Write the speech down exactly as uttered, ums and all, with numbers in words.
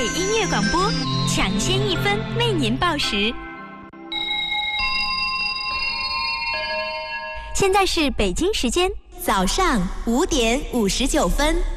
音乐广播，抢先一分为您报时。现在是北京时间早上五点五十九分。